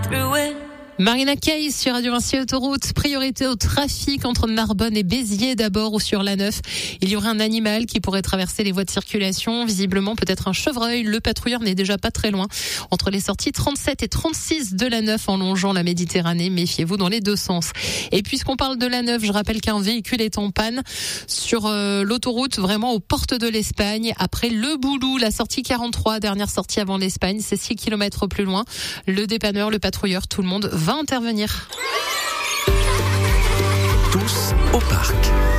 through it. Marina Kaye sur Radio Vinci Autoroute. Priorité au trafic entre Narbonne et Béziers d'abord ou sur l'A9. Il y aurait un animal qui pourrait traverser les voies de circulation. Visiblement peut-être un chevreuil. Le patrouilleur n'est déjà pas très loin. Entre les sorties 37 et 36 de l'A9 en longeant la Méditerranée. Méfiez-vous dans les deux sens. Et puisqu'on parle de l'A9, je rappelle qu'un véhicule est en panne sur l'autoroute vraiment aux portes de l'Espagne. Après Le Boulou, la sortie 43, dernière sortie avant l'Espagne. C'est 6 km plus loin. Le dépanneur, le patrouilleur, tout le monde va intervenir. Tous au parc.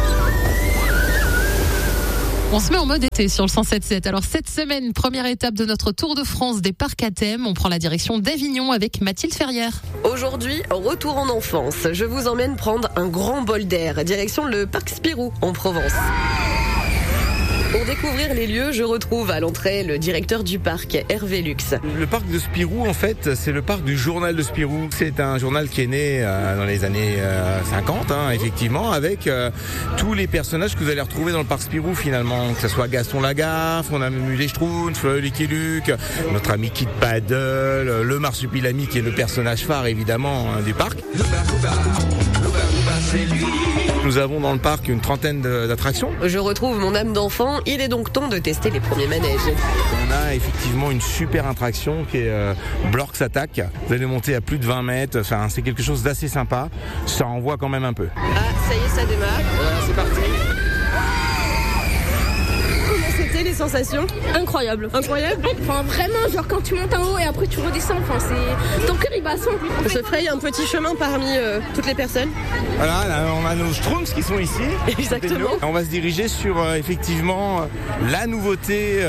On se met en mode été sur le 107.7. Alors cette semaine, première étape de notre Tour de France des parcs à thème. On prend la direction d'Avignon avec Mathilde Ferrière. Aujourd'hui, retour en enfance. Je vous emmène prendre un grand bol d'air. Direction le parc Spirou en Provence. Pour découvrir les lieux, je retrouve à l'entrée le directeur du parc, Hervé Lux. Le parc de Spirou, en fait, c'est le parc du journal de Spirou. C'est un journal qui est né dans les années 50, effectivement, avec tous les personnages que vous allez retrouver dans le parc Spirou, finalement. Que ce soit Gaston Lagaffe, on a même eu les Schtroumpfs, Lucky Luke, notre ami Kid Paddle, le Marsupilami qui est le personnage phare, évidemment, du parc. Nous avons dans le parc une trentaine d'attractions. Je retrouve mon âme d'enfant, il est donc temps de tester les premiers manèges. On a effectivement une super attraction qui est Blorks Attack. Vous allez monter à plus de 20 mètres, enfin, c'est quelque chose d'assez sympa. Ça envoie quand même un peu. Ah, ça y est, ça démarre. Voilà, c'est parti. C'était les sensations? Incroyable. Enfin vraiment, genre quand tu montes en haut et après tu redescends, enfin c'est ton cœur il bat à 100. On se fraye un petit chemin parmi toutes les personnes. Voilà, là, on a nos Schtroumpfs qui sont ici. Exactement. On va se diriger sur effectivement la nouveauté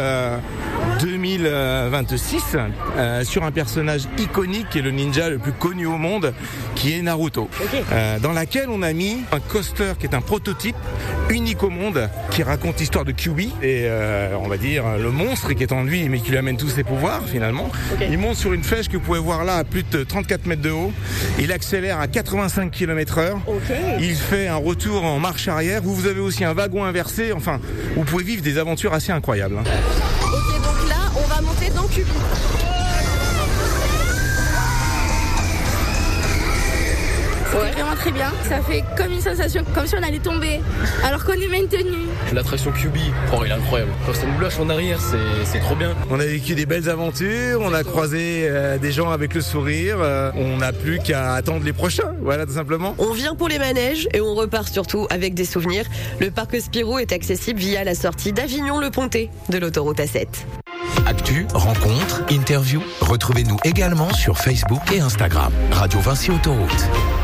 2026 sur un personnage iconique qui est le ninja le plus connu au monde, qui est Naruto. Okay. Dans laquelle on a mis un coaster qui est un prototype unique au monde, qui raconte l'histoire de Kyuubi et on va dire le monstre qui est en lui mais qui lui amène tous ses pouvoirs finalement. Okay. Il monte sur une flèche que vous pouvez voir là à plus de 34 mètres de haut. Il accélère à 85 km/h. Okay. Il fait un retour en marche arrière. Vous avez aussi un wagon inversé. Enfin, vous pouvez vivre des aventures assez incroyables. Ok, donc là, on va monter dans Kyuubi. C'était vraiment très bien. Ça fait comme une sensation, comme si on allait tomber, alors qu'on est maintenu. L'attraction Kyuubi, il est incroyable. Quand ça nous lâche en arrière, c'est trop bien. On a vécu des belles aventures, on a croisé des gens avec le sourire. On n'a plus qu'à attendre les prochains, voilà tout simplement. On vient pour les manèges et on repart surtout avec des souvenirs. Le parc Spirou est accessible via la sortie d'Avignon-le-Pontet de l'autoroute A7. Actu, rencontres, interviews, retrouvez-nous également sur Facebook et Instagram. Radio Vinci Autoroute.